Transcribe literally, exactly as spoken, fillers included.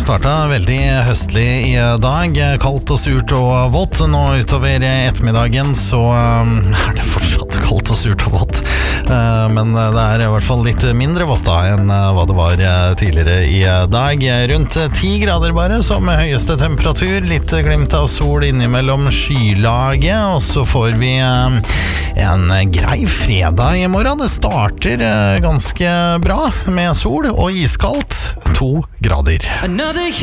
startet veldig høstlig i dag, kaldt og surt og vått. Nå utover ettermiddagen så er det fortsatt kaldt og surt og vått, men det er i hvert fall litt mindre vått da enn hva det var tidligere i dag. Rundt ti grader bare som høyeste temperatur, litt glimt av sol innimellom skylaget, og så får vi en grei fredag i morgen. Det starter ganske bra med sol og iskaldt, to grader.